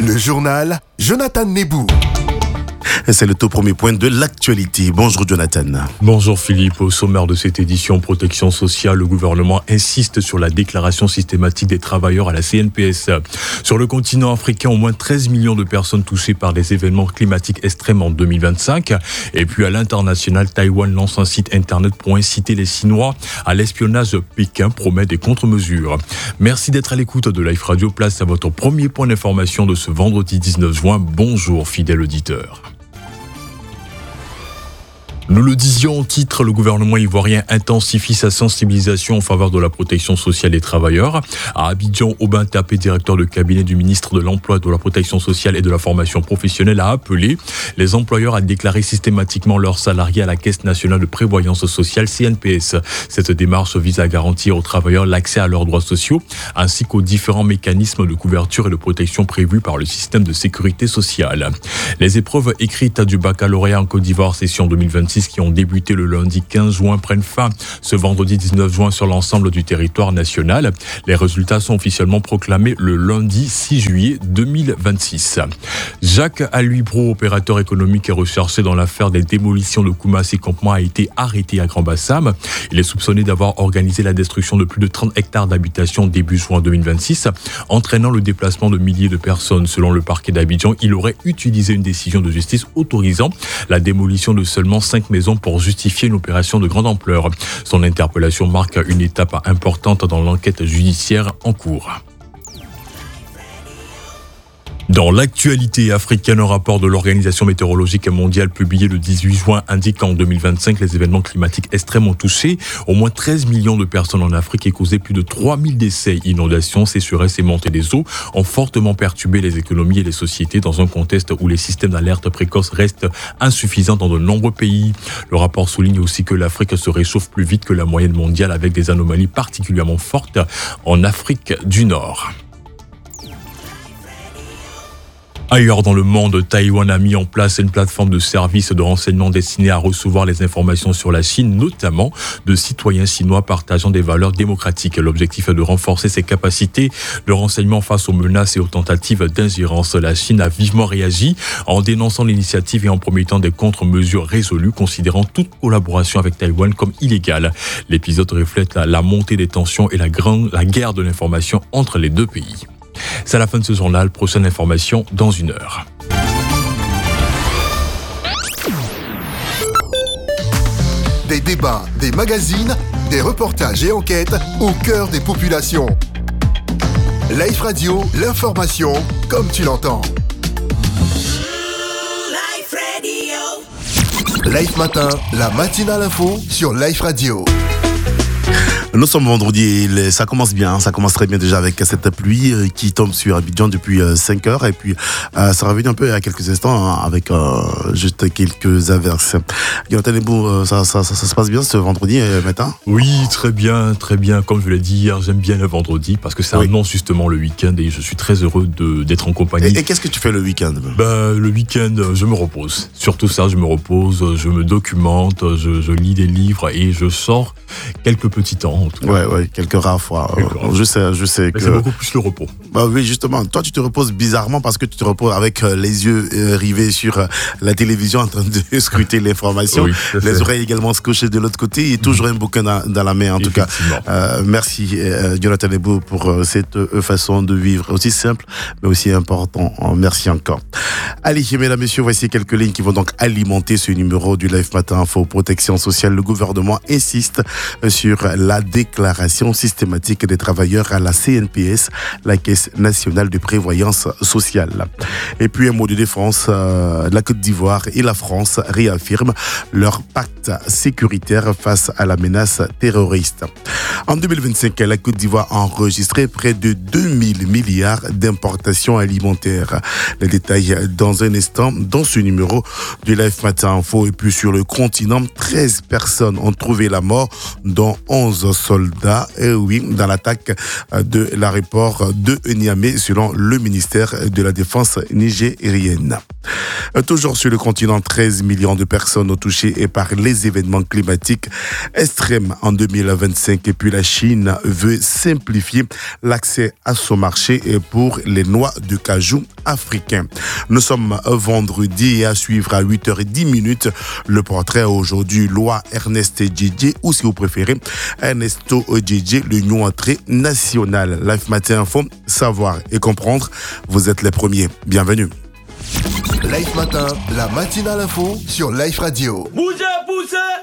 Le journal Jonathan Nebou. Et c'est le tout premier point de l'actualité. Bonjour Jonathan. Bonjour Philippe. Au sommaire de cette édition protection sociale, le gouvernement insiste sur la déclaration systématique des travailleurs à la CNPS. Sur le continent africain, au moins 13 millions de personnes touchées par des événements climatiques extrêmes en 2025. Et puis à l'international, Taïwan lance un site internet pour inciter les Chinois à l'espionnage. Pékin promet des contre-mesures. Merci d'être à l'écoute de Life Radio. Place à votre premier point d'information de ce vendredi 19 juin. Bonjour fidèle auditeur. Nous le disions au titre, le gouvernement ivoirien intensifie sa sensibilisation en faveur de la protection sociale des travailleurs. À Abidjan, Aubin Tapé, directeur de cabinet du ministre de l'Emploi, de la Protection sociale et de la formation professionnelle, a appelé les employeurs à déclarer systématiquement leurs salariés à la Caisse nationale de prévoyance sociale CNPS. Cette démarche vise à garantir aux travailleurs l'accès à leurs droits sociaux ainsi qu'aux différents mécanismes de couverture et de protection prévus par le système de sécurité sociale. Les épreuves écrites du baccalauréat en Côte d'Ivoire, session 2026, qui ont débuté le lundi 15 juin prennent fin ce vendredi 19 juin sur l'ensemble du territoire national. Les résultats sont officiellement proclamés le lundi 6 juillet 2026. Jacques Aluibro, opérateur économique et recherché dans l'affaire des démolitions de Koumassi Campement, a été arrêté à Grand-Bassam. Il est soupçonné d'avoir organisé la destruction de plus de 30 hectares d'habitation début juin 2026, entraînant le déplacement de milliers de personnes. Selon le parquet d'Abidjan, il aurait utilisé une décision de justice autorisant la démolition de seulement 5 maisons pour justifier une opération de grande ampleur. Son interpellation marque une étape importante dans l'enquête judiciaire en cours. Dans l'actualité africaine, un rapport de l'Organisation météorologique mondiale publié le 18 juin indique qu'en 2025, les événements climatiques extrêmes ont touché au moins 13 millions de personnes en Afrique et causé plus de 3000 décès. Inondations, sécheresses et montée des eaux ont fortement perturbé les économies et les sociétés dans un contexte où les systèmes d'alerte précoce restent insuffisants dans de nombreux pays. Le rapport souligne aussi que l'Afrique se réchauffe plus vite que la moyenne mondiale avec des anomalies particulièrement fortes en Afrique du Nord. Ailleurs dans le monde, Taïwan a mis en place une plateforme de services de renseignement destinée à recevoir les informations sur la Chine, notamment de citoyens chinois partageant des valeurs démocratiques. L'objectif est de renforcer ses capacités de renseignement face aux menaces et aux tentatives d'ingérence. La Chine a vivement réagi en dénonçant l'initiative et en promettant des contre-mesures résolues, considérant toute collaboration avec Taïwan comme illégale. L'épisode reflète la montée des tensions et la guerre de l'information entre les deux pays. C'est la fin de ce journal. Prochaine information dans 1 heure. Des débats, des magazines, des reportages et enquêtes au cœur des populations. Life Radio, l'information comme tu l'entends. Life Radio. Life Matin, la matinale info sur Life Radio. Nous sommes vendredi et ça commence bien, ça commence très bien déjà avec cette pluie qui tombe sur Abidjan depuis 5 heures et puis ça revient un peu à quelques instants avec juste quelques averses. Jonathan Nebou, ça se passe bien ce vendredi matin ? Oui, très bien. Comme je l'ai dit hier, j'aime bien le vendredi parce que ça annonce justement le week-end et je suis très heureux d'être en compagnie. Et qu'est-ce que tu fais le week-end ? Le week-end, je me repose. Surtout ça, je me repose, je me documente, je lis des livres et je sors quelques petits temps. Ouais, quelques rares fois. Je sais que... C'est beaucoup plus le repos. Oui, justement. Toi, tu te reposes bizarrement parce que tu te reposes avec les yeux rivés sur la télévision en train de scruter l'information. Oui, les oreilles également scotchées de l'autre côté et toujours un bouquin dans la main, en tout cas. Merci, Jonathan Nebou, pour cette façon de vivre aussi simple, mais aussi important. Merci encore. Allez, mesdames, messieurs, voici quelques lignes qui vont donc alimenter ce numéro du Life Matin Info Protection Sociale. Le gouvernement insiste sur la déclaration systématique des travailleurs à la CNPS, la Caisse nationale de prévoyance sociale. Et puis un mot de défense, la Côte d'Ivoire et la France réaffirment leur pacte sécuritaire face à la menace terroriste. En 2025, la Côte d'Ivoire a enregistré près de 2000 milliards d'importations alimentaires. Les détails dans un instant dans ce numéro du Life Matin Info. Et puis sur le continent, 13 personnes ont trouvé la mort, dont 11 soldats, dans l'attaque de l'aéroport de Niamey, selon le ministère de la Défense nigérienne. Toujours sur le continent, 13 millions de personnes touchées par les événements climatiques extrêmes en 2025. Et puis la Chine veut simplifier l'accès à son marché pour les noix de cajou africains. Nous sommes vendredi et à suivre à 8h10 le portrait aujourd'hui, loi Ernest Djidje, ou si vous préférez, Ernesto Djidje, l'Union entrée nationale. Life Matin Info, savoir et comprendre, vous êtes les premiers. Bienvenue. Life Matin, la matinale info sur Life Radio. Bougez, poussez!